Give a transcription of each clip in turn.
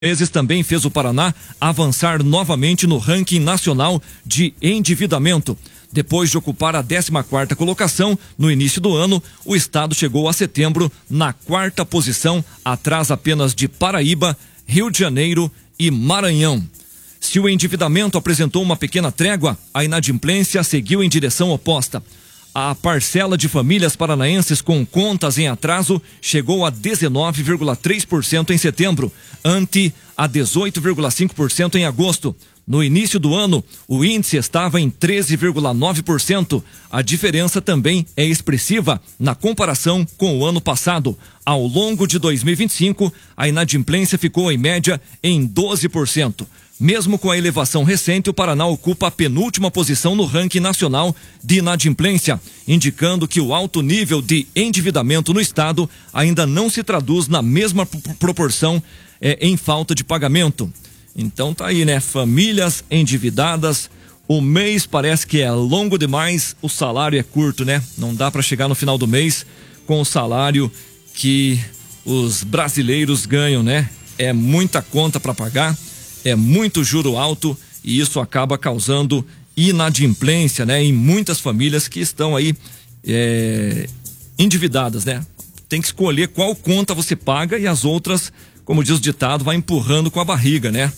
meses também fez o Paraná avançar novamente no ranking nacional de endividamento. Depois de ocupar a 14ª colocação no início do ano, o estado chegou a setembro na 4ª posição, atrás apenas de Paraíba, Rio de Janeiro e Maranhão. Se o endividamento apresentou uma pequena trégua, a inadimplência seguiu em direção oposta. A parcela de famílias paranaenses com contas em atraso chegou a 19,3% em setembro, ante a 18,5% em agosto. No início do ano, o índice estava em 13,9%. A diferença também é expressiva na comparação com o ano passado. Ao longo de 2025, a inadimplência ficou em média em 12%. Mesmo com a elevação recente, o Paraná ocupa a penúltima posição no ranking nacional de inadimplência, indicando que o alto nível de endividamento no estado ainda não se traduz na mesma proporção em falta de pagamento. Então tá aí, né? Famílias endividadas, o mês parece que é longo demais, o salário é curto, né? Não dá para chegar no final do mês com o salário que os brasileiros ganham, né? É muita conta para pagar, é muito juro alto e isso acaba causando inadimplência, né? Em muitas famílias que estão aí endividadas, né? Tem que escolher qual conta você paga e as outras, como diz o ditado, vai empurrando com a barriga, né?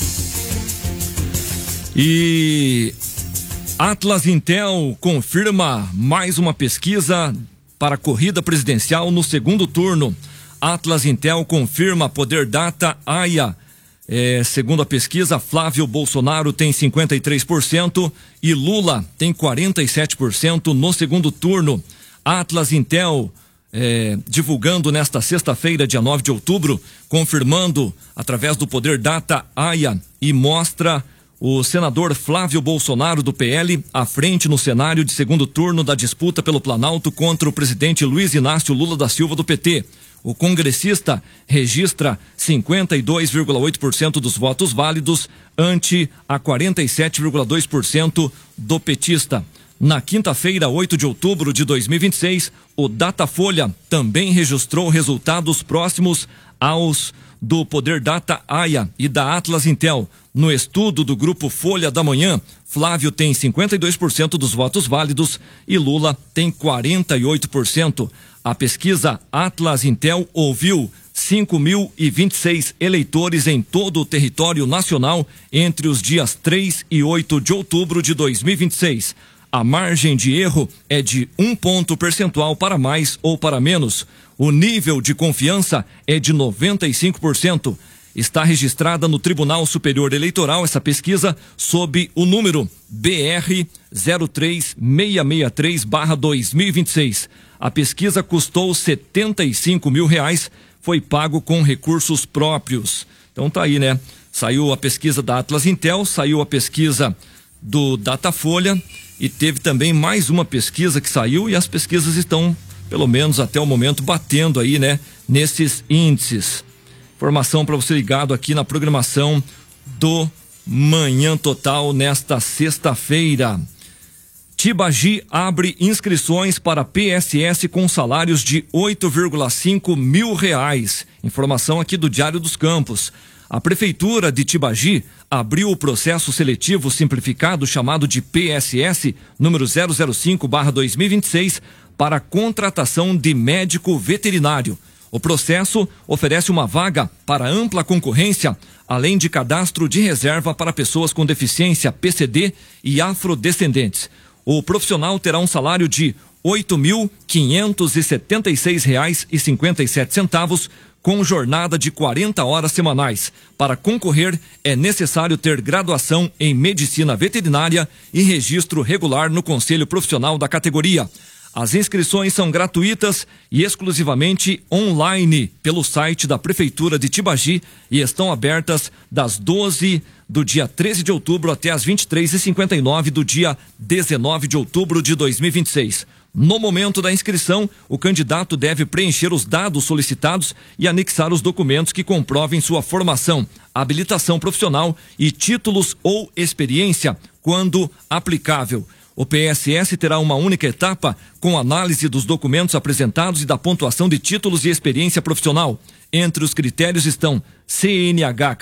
E Atlas Intel confirma mais uma pesquisa para a corrida presidencial no segundo turno. Atlas Intel confirma Poder Data AIA. Segundo a pesquisa, Flávio Bolsonaro tem 53% e Lula tem 47% no segundo turno. Atlas Intel divulgando nesta sexta-feira, dia 9 de outubro, confirmando através do Poder Data AIA e mostra o senador Flávio Bolsonaro do PL à frente no cenário de segundo turno da disputa pelo Planalto contra o presidente Luiz Inácio Lula da Silva do PT. O congressista registra 52,8% dos votos válidos ante a 47,2% do petista. Na quinta-feira, 8 de outubro de 2026, o Datafolha também registrou resultados próximos aos do Poder Data AIA e da Atlas Intel. No estudo do grupo Folha da Manhã, Flávio tem 52% dos votos válidos e Lula tem 48%. A pesquisa Atlas Intel ouviu 5.026 eleitores em todo o território nacional entre os dias 3 e 8 de outubro de 2026. A margem de erro é de 1 ponto percentual para mais ou para menos. O nível de confiança é de 95%. Está registrada no Tribunal Superior Eleitoral essa pesquisa sob o número BR 03663/2026. A pesquisa custou R$75 mil, foi pago com recursos próprios. Então tá aí, né? Saiu a pesquisa da Atlas Intel, saiu a pesquisa do Datafolha e teve também mais uma pesquisa que saiu e as pesquisas estão, pelo menos até o momento, batendo aí, né? Nesses índices. Informação para você ligado aqui na programação do Manhã Total nesta sexta-feira. Tibagi abre inscrições para PSS com salários de R$8,5 mil. Informação aqui do Diário dos Campos. A Prefeitura de Tibagi abriu o processo seletivo simplificado chamado de PSS número 005/2026 para contratação de médico veterinário. O processo oferece uma vaga para ampla concorrência, além de cadastro de reserva para pessoas com deficiência PCD e afrodescendentes. O profissional terá um salário de R$ 8.576,57, com jornada de 40 horas semanais. Para concorrer, é necessário ter graduação em medicina veterinária e registro regular no Conselho Profissional da categoria. As inscrições são gratuitas e exclusivamente online pelo site da Prefeitura de Tibagi e estão abertas das 12 do dia 13 de outubro até as 23h59 do dia 19 de outubro de 2026. No momento da inscrição, o candidato deve preencher os dados solicitados e anexar os documentos que comprovem sua formação, habilitação profissional e títulos ou experiência, quando aplicável. O PSS terá uma única etapa com análise dos documentos apresentados e da pontuação de títulos e experiência profissional. Entre os critérios estão CNH